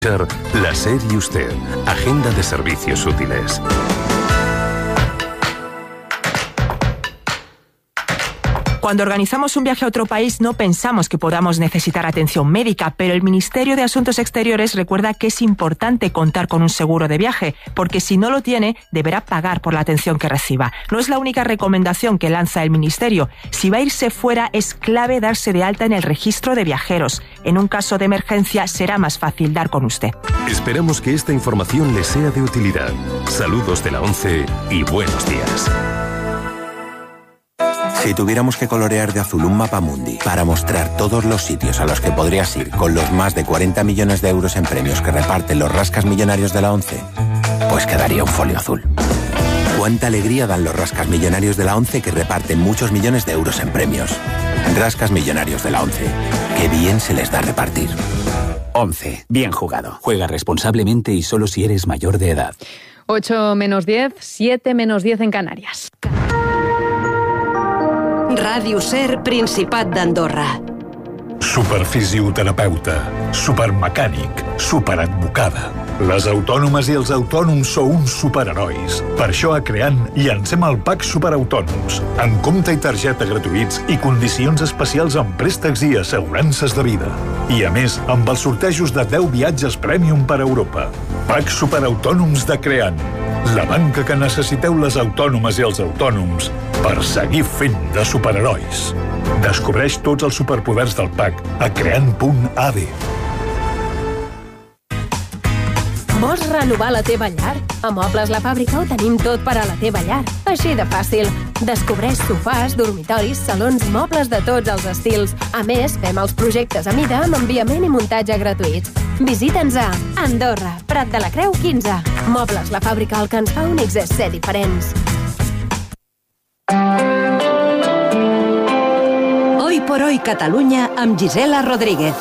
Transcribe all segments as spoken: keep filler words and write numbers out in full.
La SER y usted. Agenda de servicios útiles. Cuando organizamos un viaje a otro país no pensamos que podamos necesitar atención médica, pero el Ministerio de Asuntos Exteriores recuerda que es importante contar con un seguro de viaje, porque si no lo tiene, deberá pagar por la atención que reciba. No es la única recomendación que lanza el Ministerio. Si va a irse fuera, es clave darse de alta en el registro de viajeros. En un caso de emergencia, será más fácil dar con usted. Esperamos que esta información le sea de utilidad. Saludos de la ONCE y buenos días. Si tuviéramos que colorear de azul un mapamundi para mostrar todos los sitios a los que podrías ir con los más de cuarenta millones de euros en premios que reparten los rascas millonarios de la ONCE, pues quedaría un folio azul. Cuánta alegría dan los rascas millonarios de la ONCE que reparten muchos millones de euros en premios. Rascas millonarios de la ONCE. Qué bien se les da repartir. ONCE. Bien jugado. Juega responsablemente y solo si eres mayor de edad. ocho menos diez, siete menos diez en Canarias. Ràdio SER, Principat d'Andorra. Superfisioterapeuta, supermecànic, superadvocada. Les autònomes i els autònoms sou uns superherois. Per això a Creant llancem el Pack Superautònoms, amb compte i targeta gratuïts i condicions especials en préstecs i assegurances de vida. I a més, amb els sortejos de deu viatges Premium per Europa. Pack Superautònoms de Creant. La banca que necessiteu les autònomes i els autònoms per seguir fent de superherois. Descobreix tots els superpoders del Pack a creant punt a d. Vols renovar la teva llar? A Mobles La Fàbrica ho tenim tot per a la teva llar. Així de fàcil. Descobreix sofàs, dormitoris, salons, mobles de tots els estils. A més, fem els projectes a mida amb enviament i muntatge gratuïts. Visita'ns a Andorra, Prat de la Creu quinze. Mobles La Fàbrica, el que ens fa únics és ser diferents. Hoy por hoy Catalunya amb Gisela Rodríguez.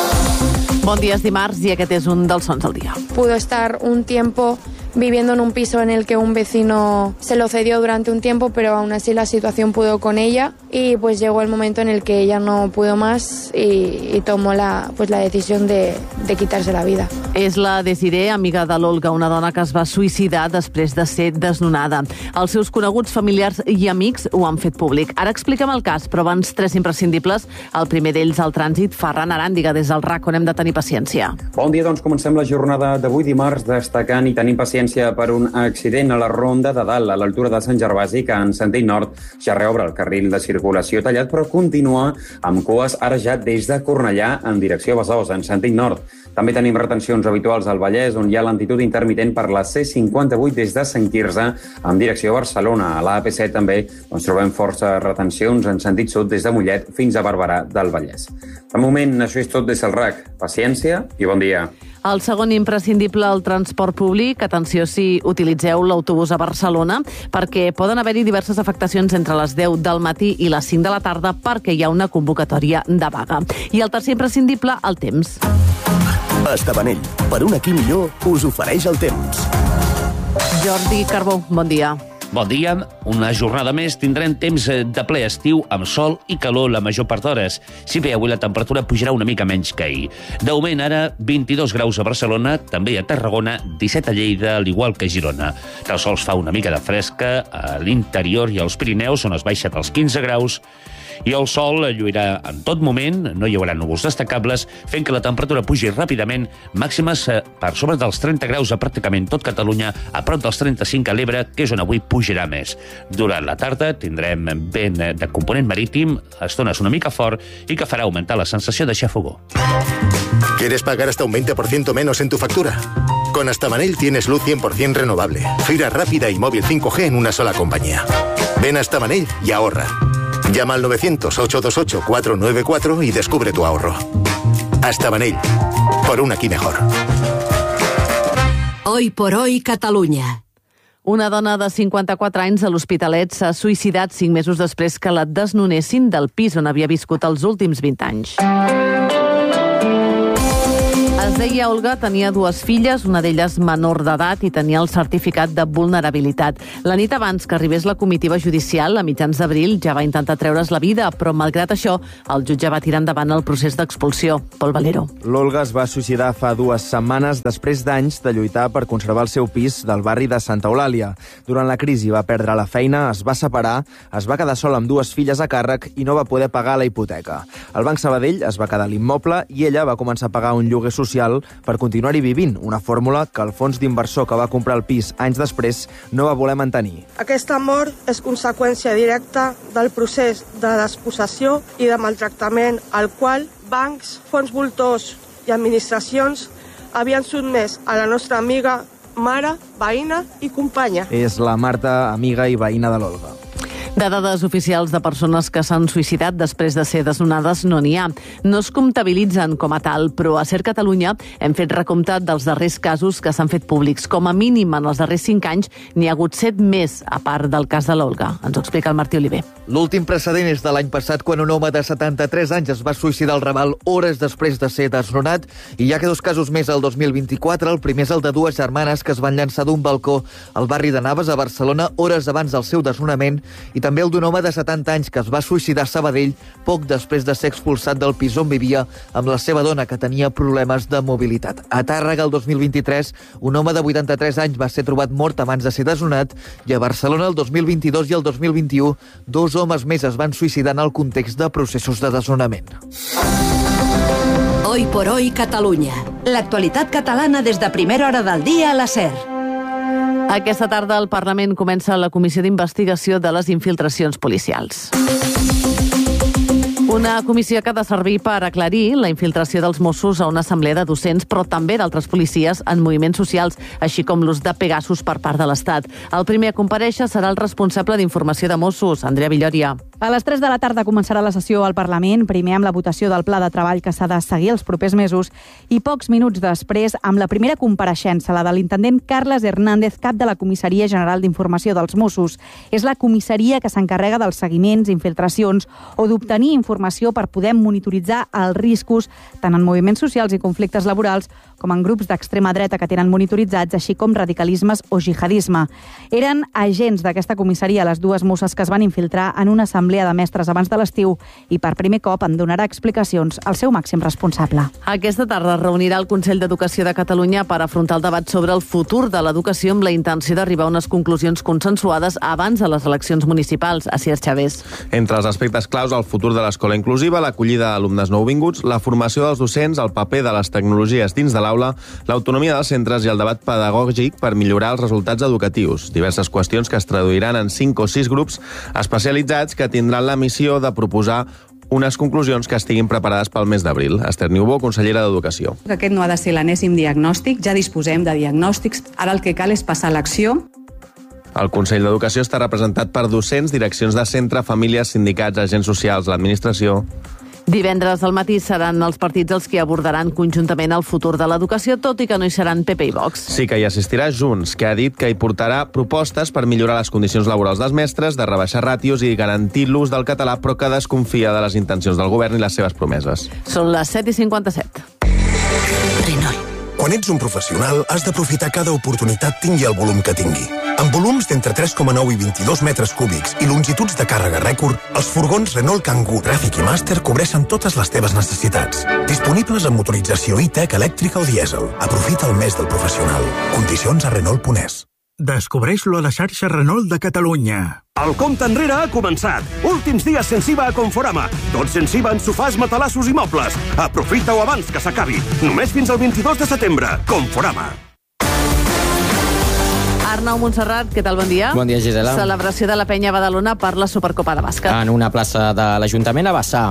Bon dia, és dimarts i aquest és un dels sons del dia. Pudo estar un tiempo viviendo en un piso en el que un vecino se lo cedió durante un tiempo, pero aún así la situación pudo con ella y pues llegó el momento en el que ella no pudo más y, y tomó la, pues, la decisión de, de quitarse la vida. És la Desiree, amiga de l'Olga, una dona que es va suïcidar després de ser desnonada. Els seus coneguts, familiars i amics ho han fet públic. Ara expliquem el cas, però abans tres imprescindibles. El primer d'ells, al trànsit, Ferran Aràndiga, des del R A C, on hem de tenir paciència. Bon dia, doncs comencem la jornada d'avui dimarts destacant i tenint paciència per un accident a la Ronda de Dalt, a l'altura de Sant Gervasi, que en sentit nord ja reobre el carril de circulació tallat, però continua amb cues ara ja des de Cornellà en direcció a Besòs, en sentit nord. També tenim retencions habituals al Vallès, on hi ha lentitud intermitent per la C cinquanta-vuit des de Sant Quirze en direcció a Barcelona. A l'A P set també doncs, trobem força retencions en sentit sud des de Mollet fins a Barberà del Vallès. De moment, això és tot des del R A C. Paciència i bon dia. El segon imprescindible, el transport públic. Atenció si utilitzeu l'autobús a Barcelona, perquè poden haver-hi diverses afectacions entre les deu del matí i les cinc de la tarda perquè hi ha una convocatòria de vaga. I el tercer imprescindible, el temps. Estabanell, per un aquí millor, us ofereix el temps. Jordi Carbó, bon dia. Bon dia. Una jornada més tindrem temps de ple estiu amb sol i calor la major part d'hores. Si bé avui la temperatura pujarà una mica menys que ahir. De moment ara vint-i-dos graus a Barcelona, també a Tarragona, disset a Lleida, al igual que a Girona. El sol fa una mica de fresca a l'interior i als Pirineus, on es baixa dels quinze graus, i el sol lluirà en tot moment, no hi haurà núvols destacables, fent que la temperatura pugi ràpidament, màximes per sobre dels trenta graus a pràcticament tot Catalunya, a prop dels trenta-cinc a l'Ebre, que és on avui pujarà més. Durant la tarda tindrem vent de component marítim, a estones una mica fort, i que farà augmentar la sensació de xafogó. ¿Quieres pagar hasta un veinte por ciento menos en tu factura? Con Astabanell tienes luz cien por ciento renovable, fibra rápida y móvil cinco G en una sola compañía. Ven a Astabanell y ahorra. Llama al novecientos, ocho dos ocho, cuatro nueve cuatro y descubre tu ahorro. Astabanell, por un aquí mejor. Hoy por hoy Catalunya. Una dona de cinquanta-quatre anys a l'Hospitalet s'ha suïcidat cinc mesos després que la desnonessin del pis on havia viscut els últims vint anys. Es deia Olga, tenia dues filles, una d'elles menor d'edat i tenia el certificat de vulnerabilitat. La nit abans que arribés la comitiva judicial, a mitjans d'abril, ja va intentar treure's la vida, però malgrat això, el jutge va tirar endavant el procés d'expulsió. Pol Valero. L'Olga es va suïcidar fa dues setmanes després d'anys de lluitar per conservar el seu pis del barri de Santa Eulàlia. Durant la crisi va perdre la feina, es va separar, es va quedar sola amb dues filles a càrrec i no va poder pagar la hipoteca. El Banc Sabadell es va quedar l'immoble i ella va començar a pagar un lloguer social per continuar-hi vivint, una fórmula que el fons d'inversor que va comprar el pis anys després no va voler mantenir. Aquesta mort és conseqüència directa del procés de despossessió i de maltractament al qual bancs, fons voltors i administracions havien sotmès a la nostra amiga, mare, veïna i companya. És la Marta, amiga i veïna de l'Olga. De dades oficials de persones que s'han suïcidat després de ser desnonades no n'hi ha. No es comptabilitzen com a tal, però a Ser Catalunya hem fet recompte dels darrers casos que s'han fet públics. Com a mínim, en els darrers cinc anys, n'hi ha hagut set més, a part del cas de l'Olga. Ens ho explica el Martí Oliver. L'últim precedent és de l'any passat, quan un home de setanta-tres anys es va suïcidar al Raval hores després de ser desnonat, i hi ha que dos casos més el dos mil vint-i-quatre. El primer és el de dues germanes que es van llançar d'un balcó al barri de Naves, a Barcelona, hores abans del seu desnonament, i també el d'un home de setanta anys que es va suïcidar a Sabadell poc després de ser expulsat del pis on vivia amb la seva dona, que tenia problemes de mobilitat. A Tàrrega, el dos mil vint-i-tres, un home de vuitanta-tres anys va ser trobat mort abans de ser desnonat, i a Barcelona, el dos mil vint-i-dos i el dos mil vint-i-u, dos homes més es van suïcidar en el context de processos de desnonament. Hoy por hoy Catalunya. L'actualitat catalana des de primera hora del dia a la SER. Aquesta tarda el Parlament comença la comissió d'investigació de les infiltracions policials. Una comissió que ha de servir per aclarir la infiltració dels Mossos a una assemblea de docents, però també d'altres policies en moviments socials, així com l'ús de Pegasus per part de l'Estat. El primer a comparèixer serà el responsable d'informació de Mossos, Andrea Villòria. A les tres de la tarda començarà la sessió al Parlament, primer amb la votació del pla de treball que s'ha de seguir els propers mesos i pocs minuts després amb la primera compareixença, la de l'intendent Carles Hernández, cap de la Comissaria General d'Informació dels Mossos. És la comissaria que s'encarrega dels seguiments, infiltracions o d'obtenir informació per poder monitoritzar els riscos tant en moviments socials i conflictes laborals com en grups d'extrema dreta que tenen monitoritzats, així com radicalismes o jihadisme. Eren agents d'aquesta comissaria les dues mosses que es van infiltrar en una assemblea de mestres abans de l'estiu i per primer cop en donarà explicacions al seu màxim responsable. Aquesta tarda es reunirà el Consell d'Educació de Catalunya per afrontar el debat sobre el futur de l'educació amb la intenció d'arribar a unes conclusions consensuades abans de les eleccions municipals. Asier Xavés. Entre els aspectes claus, el futur de l'escola inclusiva, l'acollida d'alumnes nouvinguts, la formació dels docents, el paper de les tecnologies dins de l'aula, l'autonomia dels centres i el debat pedagògic per millorar els resultats educatius. Diverses qüestions que es traduiran en cinc o sis grups especialitzats que tindran la missió de proposar unes conclusions que estiguin preparades pel mes d'abril. Esther Niubó, consellera d'Educació. Aquest no ha de ser l'enèsim diagnòstic, ja disposem de diagnòstics, ara el que cal és passar a l'acció. El Consell d'Educació està representat per docents, direccions de centre, famílies, sindicats, agents socials, l'administració. Divendres al matí seran els partits els que abordaran conjuntament el futur de l'educació, tot i que no hi seran P P i Vox. Sí que hi assistirà Junts, que ha dit que hi portarà propostes per millorar les condicions laborals dels mestres, de rebaixar ràtios i garantir l'ús del català, però que desconfia de les intencions del govern i les seves promeses. Són les set i cinquanta-set. Renault. Quan ets un professional, has d'aprofitar cada oportunitat tingui el volum que tingui. Amb volums d'entre tres coma nou i vint-i-dos metres cúbics i longituds de càrrega rècord, els furgons Renault Kangoo, Traffic i Master cobreixen totes les teves necessitats. Disponibles amb motorització i-Tech elèctrica o dièsel. Aprofita el mes del professional. Condicions a Renault punt es. Descobreix-lo a la xarxa Renault de Catalunya. El compte enrere ha començat. Últims dies sense I V A a Conforama. Tot sense I V A en sofàs, matalassos i mobles. Aprofita-ho abans que s'acabi. Només fins al vint-i-dos de setembre. Conforama. Arnau Montserrat, què tal? Bon dia. Bon dia, Gisela. Celebració de la Penya Badalona per la Supercopa de bàsquet. En una plaça de l'Ajuntament a Bassà.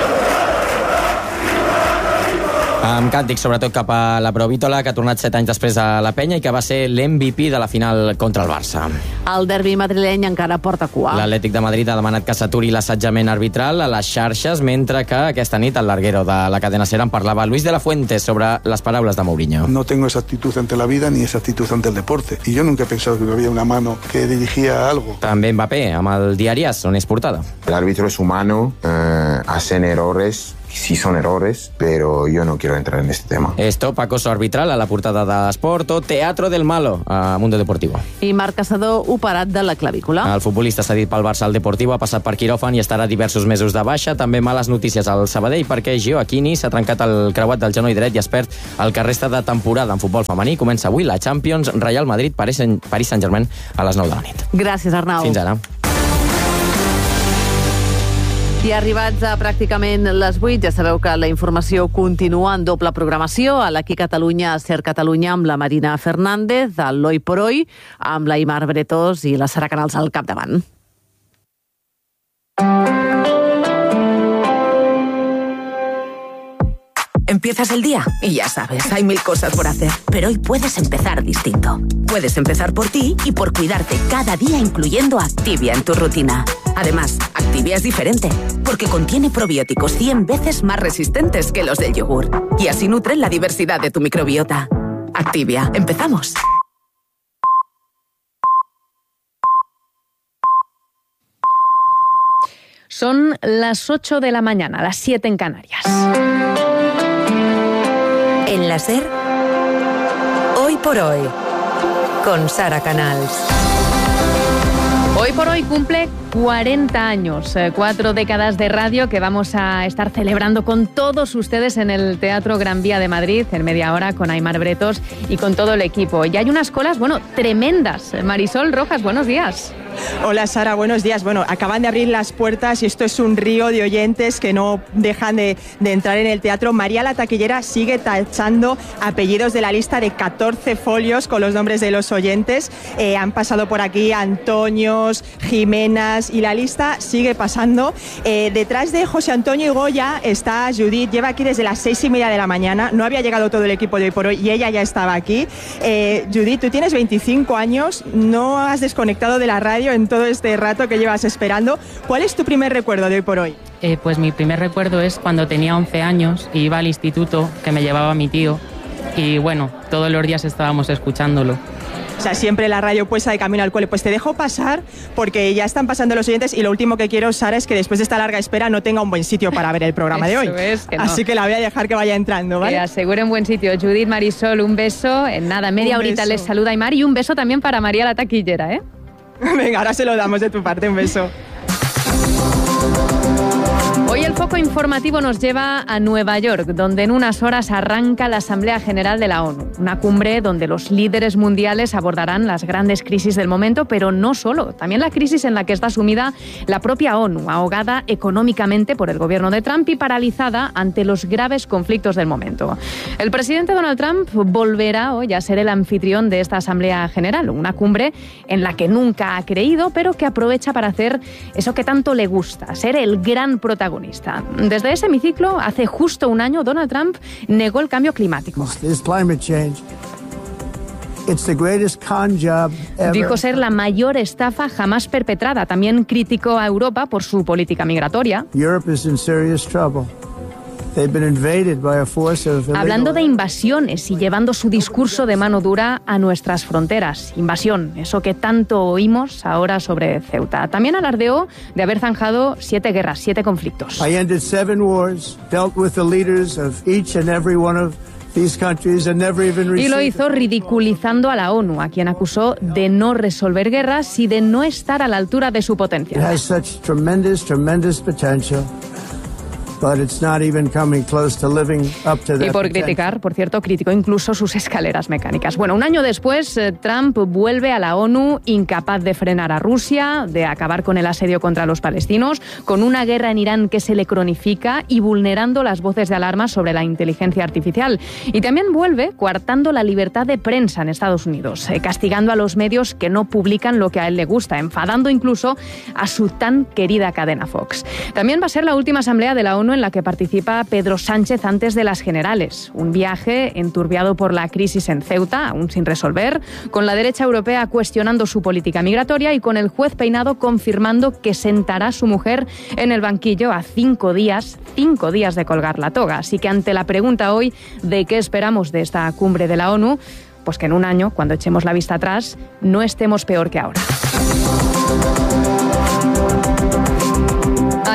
Amb càntics, sobretot cap a la Provítola, que ha tornat set anys després a la Penya i que va ser l'M V P de la final contra el Barça. El derbi madrileny encara porta cua. L'Atlètic de Madrid ha demanat que s'aturi l'assetjament arbitral a les xarxes, mentre que aquesta nit el larguero de la cadena SER en parlava Luis de la Fuente sobre les paraules de Mourinho. No tengo esa actitud ante la vida ni esa actitud ante el deporte. Y yo nunca he pensado que había una mano que dirigía algo. També Mbappé, amb el diari AS, on és portada. El árbitro es humano, eh, hacen errores. si son errores, pero yo no quiero entrar en este tema. Stop acoso arbitral a la portada d'Esport o Teatro del Malo a Mundo Deportivo. I Marc Caçador operat de la clavícula. El futbolista cedit pel Barça al Deportivo ha passat per quiròfan i estarà diversos mesos de baixa. També males notícies al Sabadell perquè Gioacchini s'ha trencat el creuat del genoll dret i es perd el que resta de temporada en futbol femení. Comença avui la Champions, Real Madrid, Paris Saint-Germain a les nou de la nit. Gràcies, Arnau. Fins ara. I arribats a pràcticament les vuit, ja sabeu que la informació continua en doble programació. A l'Aquí Catalunya, a Ser Catalunya, amb la Marina Fernández, al L'Hoy por Hoy, amb la Imar Bretos i la Sara Canals al capdavant. Empiezas el día y ya sabes, hay mil cosas por hacer. Pero hoy puedes empezar distinto. Puedes empezar por ti y por cuidarte cada día, incluyendo Activia en tu rutina. Además, Activia es diferente, porque contiene probióticos cien veces más resistentes que los del yogur. Y así nutren la diversidad de tu microbiota. Activia, empezamos. Son las ocho de la mañana, las siete en Canarias. En la Ser, Hoy por Hoy, con Sara Canals. Hoy por Hoy cumple cuarenta años, eh, cuatro décadas de radio que vamos a estar celebrando con todos ustedes en el Teatro Gran Vía de Madrid, en media hora, con Aimar Bretos y con todo el equipo. Y hay unas colas, bueno, tremendas. Marisol Rojas, buenos días. Hola Sara, buenos días. Bueno, acaban de abrir las puertas y esto es un río de oyentes que no dejan de, de entrar en el teatro. María la Taquillera sigue tachando apellidos de la lista de catorce folios con los nombres de los oyentes. Eh, han pasado por aquí Antonios, Jimenas y la lista sigue pasando. Eh, detrás de José Antonio y Goya está Judith, lleva aquí desde las seis y media de la mañana. No había llegado todo el equipo de Hoy por Hoy y ella ya estaba aquí. Eh, Judith, tú tienes veinticinco años, no has desconectado de la radio en todo este rato que llevas esperando. ¿Cuál es tu primer recuerdo de Hoy por Hoy? Eh, pues mi primer recuerdo es cuando tenía once años y iba al instituto, que me llevaba mi tío, y bueno, todos los días estábamos escuchándolo. O sea, siempre la radio puesta de camino al cole. Pues te dejo pasar porque ya están pasando los oyentes y lo último que quiero, Sara, es que después de esta larga espera no tenga un buen sitio para ver el programa de hoy. Eso es, que no. Así que la voy a dejar que vaya entrando, ¿vale? Que aseguren buen sitio. Judith, Marisol, un beso. En nada, media horita les saluda Aimar y un beso también para María la Taquillera, ¿eh? Venga, ahora se lo damos de tu parte, un beso. Hoy el foco informativo nos lleva a Nueva York, donde en unas horas arranca la Asamblea General de la ONU. Una cumbre donde los líderes mundiales abordarán las grandes crisis del momento, pero no solo. También la crisis en la que está sumida la propia ONU, ahogada económicamente por el gobierno de Trump y paralizada ante los graves conflictos del momento. El presidente Donald Trump volverá hoy a ser el anfitrión de esta Asamblea General, una cumbre en la que nunca ha creído, pero que aprovecha para hacer eso que tanto le gusta, ser el gran protagonista. Desde ese hemiciclo, hace justo un año, Donald Trump negó el cambio climático. Dijo ser la mayor estafa jamás perpetrada. También criticó a Europa por su política migratoria. Hablando de invasiones y llevando su discurso de mano dura a nuestras fronteras. Invasión, eso que tanto oímos ahora sobre Ceuta. También alardeó de haber zanjado siete guerras, siete conflictos. I ended seven wars, dealt with the leaders of each and every one of these countries and never even received... Y lo hizo ridiculizando a la ONU, a quien acusó de no resolver guerras y de no estar a la altura de su potencia. It has such tremendous, tremendous potential. But it's not even coming close to living up to that y por criticar, por cierto, criticó incluso sus escaleras mecánicas. Bueno, un año después, Trump vuelve a la ONU incapaz de frenar a Rusia, de acabar con el asedio contra los palestinos, con una guerra en Irán que se le cronifica y vulnerando las voces de alarma sobre la inteligencia artificial. Y también vuelve coartando la libertad de prensa en Estados Unidos, eh, castigando a los medios que no publican lo que a él le gusta, enfadando incluso a su tan querida cadena Fox. También va a ser la última asamblea de la ONU en la que participa Pedro Sánchez antes de las generales. Un viaje enturbiado por la crisis en Ceuta, aún sin resolver, con la derecha europea cuestionando su política migratoria y con el juez Peinado confirmando que sentará a su mujer en el banquillo a cinco días, cinco días de colgar la toga. Así que ante la pregunta hoy de qué esperamos de esta cumbre de la ONU, pues que en un año, cuando echemos la vista atrás, no estemos peor que ahora.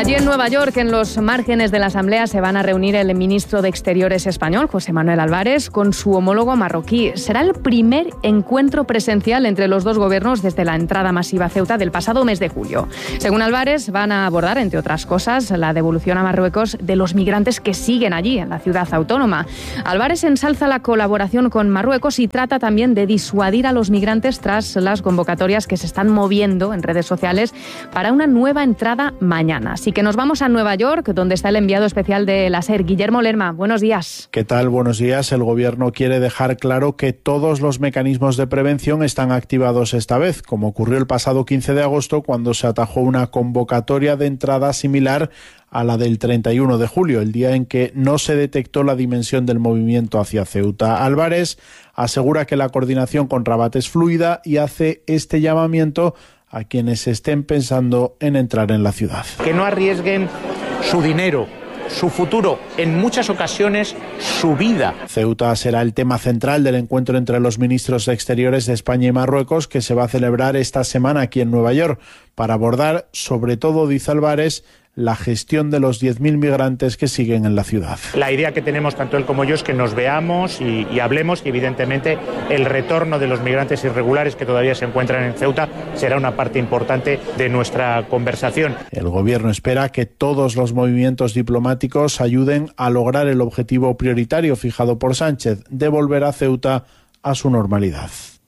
Allí en Nueva York, en los márgenes de la Asamblea, se van a reunir el ministro de Exteriores español, José Manuel Álvarez, con su homólogo marroquí. Será el primer encuentro presencial entre los dos gobiernos desde la entrada masiva a Ceuta del pasado mes de julio. Según Álvarez, van a abordar, entre otras cosas, la devolución a Marruecos de los migrantes que siguen allí, en la ciudad autónoma. Álvarez ensalza la colaboración con Marruecos y trata también de disuadir a los migrantes tras las convocatorias que se están moviendo en redes sociales para una nueva entrada mañana. Así que nos vamos a Nueva York, donde está el enviado especial de la SER, Guillermo Lerma. Buenos días. ¿Qué tal? Buenos días. El Gobierno quiere dejar claro que todos los mecanismos de prevención están activados esta vez, como ocurrió el pasado quince de agosto, cuando se atajó una convocatoria de entrada similar a la del treinta y uno de julio, el día en que no se detectó la dimensión del movimiento hacia Ceuta. Álvarez asegura que la coordinación con Rabat es fluida y hace este llamamiento a quienes estén pensando en entrar en la ciudad. Que no arriesguen su dinero, su futuro, en muchas ocasiones su vida. Ceuta será el tema central del encuentro entre los ministros de Exteriores de España y Marruecos, que se va a celebrar esta semana aquí en Nueva York, para abordar, sobre todo, dice Álvarez, la gestión de los diez mil migrantes que siguen en la ciudad. La idea que tenemos tanto él como yo es que nos veamos y, y hablemos, y evidentemente el retorno de los migrantes irregulares que todavía se encuentran en Ceuta será una parte importante de nuestra conversación. El Gobierno espera que todos los movimientos diplomáticos ayuden a lograr el objetivo prioritario fijado por Sánchez, de volver a Ceuta a su normalidad.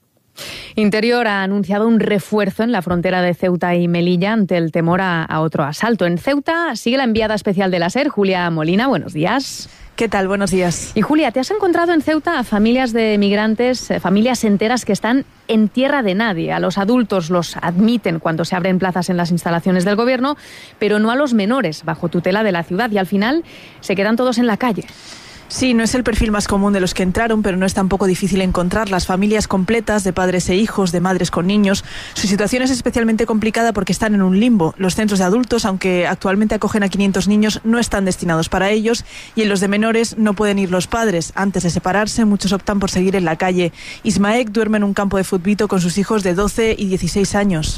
Interior ha anunciado un refuerzo en la frontera de Ceuta y Melilla ante el temor a, a otro asalto. En Ceuta sigue la enviada especial de la SER, Julia Molina. Buenos días. ¿Qué tal? Buenos días. Y Julia, ¿te has encontrado en Ceuta a familias de migrantes, eh, familias enteras que están en tierra de nadie? A los adultos los admiten cuando se abren plazas en las instalaciones del Gobierno, pero no a los menores, bajo tutela de la ciudad, y al final se quedan todos en la calle. Sí, no es el perfil más común de los que entraron, pero no es tampoco difícil encontrar las familias completas de padres e hijos, de madres con niños. Su situación es especialmente complicada porque están en un limbo. Los centros de adultos, aunque actualmente acogen a quinientos niños, no están destinados para ellos, y en los de menores no pueden ir los padres. Antes de separarse, muchos optan por seguir en la calle. Ismael duerme en un campo de fútbol con sus hijos de doce y dieciséis años.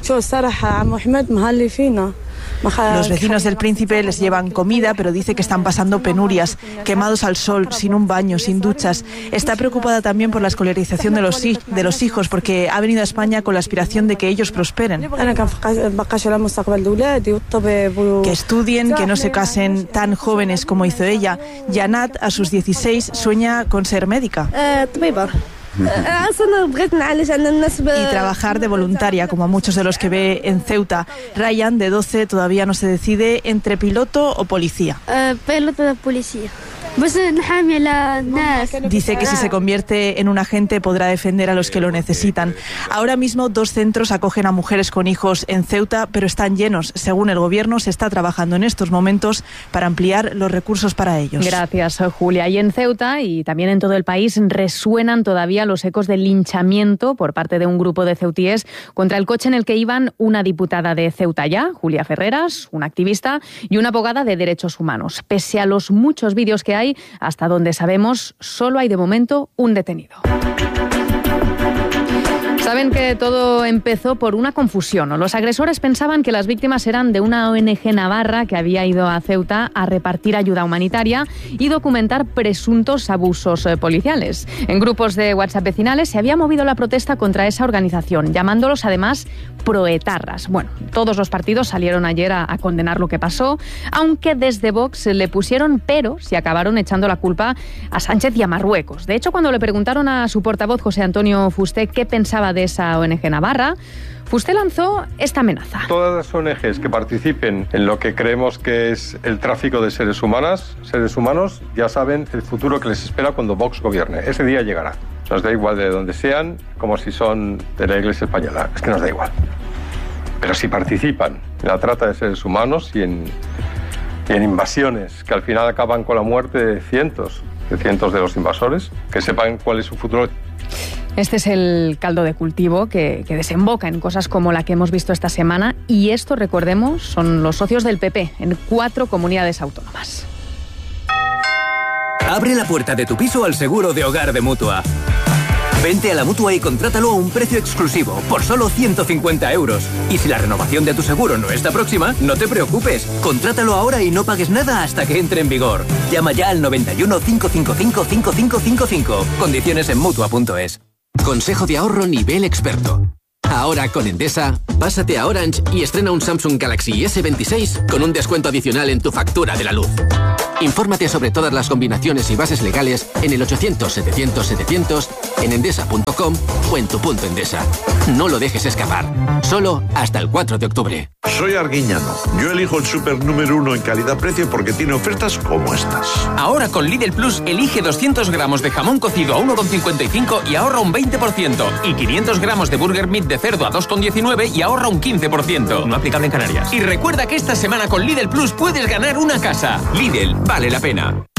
Los vecinos del Príncipe les llevan comida, pero dice que están pasando penurias, quemados al sol, sin un baño, sin duchas. Está preocupada también por la escolarización de los, de los hijos, porque ha venido a España con la aspiración de que ellos prosperen. Que estudien, que no se casen tan jóvenes como hizo ella. Janat, a sus dieciséis, sueña con ser médica. Y trabajar de voluntaria, como a muchos de los que ve en Ceuta. Ryan, de doce, todavía no se decide entre piloto o policía. Uh, piloto de policía. Dice que si se convierte en un agente podrá defender a los que lo necesitan. Ahora mismo dos centros acogen a mujeres con hijos en Ceuta, pero están llenos. Según el Gobierno, se está trabajando en estos momentos para ampliar los recursos para ellos. Gracias, Julia. Y en Ceuta y también en todo el país resuenan todavía los ecos del linchamiento por parte de un grupo de ceutíes contra el coche en el que iban una diputada de Ceuta Ya, Julia Ferreras, una activista, y una abogada de derechos humanos. Pese a los muchos vídeos que hay, hasta donde sabemos, solo hay de momento un detenido. Saben que todo empezó por una confusión. Los agresores pensaban que las víctimas eran de una O N G navarra que había ido a Ceuta a repartir ayuda humanitaria y documentar presuntos abusos policiales. En grupos de WhatsApp vecinales se había movido la protesta contra esa organización, llamándolos además proetarras. Bueno, todos los partidos salieron ayer a, a condenar lo que pasó, aunque desde Vox le pusieron peros y acabaron echando la culpa a Sánchez y a Marruecos. De hecho, cuando le preguntaron a su portavoz, José Antonio Fuster, qué pensaba de esa O N G navarra, Fuster lanzó esta amenaza. Todas las O N Ges que participen en lo que creemos que es el tráfico de seres humanos, seres humanos, ya saben el futuro que les espera cuando Vox gobierne. Ese día llegará. Nos da igual de donde sean, como si son de la Iglesia española. Es que nos da igual. Pero si participan en la trata de seres humanos y en, y en invasiones que al final acaban con la muerte de cientos, de cientos de los invasores, que sepan cuál es su futuro. Este es el caldo de cultivo que, que desemboca en cosas como la que hemos visto esta semana, y esto, recordemos, son los socios del P P en cuatro comunidades autónomas. Abre la puerta de tu piso al seguro de hogar de Mutua. Vente a la Mutua y contrátalo a un precio exclusivo, por solo ciento cincuenta euros. Y si la renovación de tu seguro no está próxima, no te preocupes. Contrátalo ahora y no pagues nada hasta que entre en vigor. Llama ya al noventa y uno, cinco cinco cinco, cinco cinco cinco cinco. Condiciones en Mutua punto es. Consejo de ahorro nivel experto. Ahora con Endesa, pásate a Orange y estrena un Samsung Galaxy ese veintiséis con un descuento adicional en tu factura de la luz. Infórmate sobre todas las combinaciones y bases legales en el ochocientos, setecientos, setecientos, en endesa punto com o en tu punto Endesa. No lo dejes escapar. Solo hasta el cuatro de octubre. Soy Arguiñano. Yo elijo el súper número uno en calidad-precio porque tiene ofertas como estas. Ahora con Lidl Plus elige doscientos gramos de jamón cocido a uno con cincuenta y cinco y ahorra un veinte por ciento. Y quinientos gramos de burger meat de cerdo a dos con diecinueve y ahorra un quince por ciento. No aplicable en Canarias. Y recuerda que esta semana con Lidl Plus puedes ganar una casa. Lidl, vale la pena.